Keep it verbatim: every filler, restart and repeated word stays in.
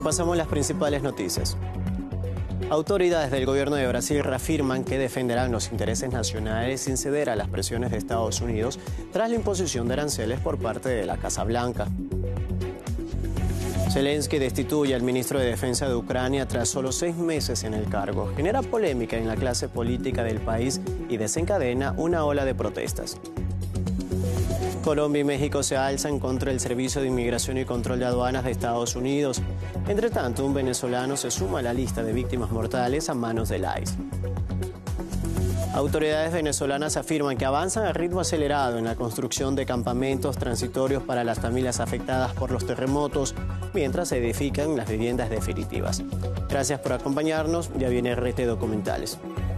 Pasamos a las principales noticias. Autoridades del gobierno de Brasil reafirman que defenderán los intereses nacionales sin ceder a las presiones de Estados Unidos tras la imposición de aranceles por parte de la Casa Blanca. Zelensky destituye al ministro de Defensa de Ucrania tras solo seis meses en el cargo. Genera polémica en la clase política del país y desencadena una ola de protestas. Colombia y México se alzan contra el Servicio de Inmigración y Control de Aduanas de Estados Unidos. Entre tanto, un venezolano se suma a la lista de víctimas mortales a manos del I C E. Autoridades venezolanas afirman que avanzan a ritmo acelerado en la construcción de campamentos transitorios para las familias afectadas por los terremotos, mientras se edifican las viviendas definitivas. Gracias por acompañarnos, ya viene R T Documentales.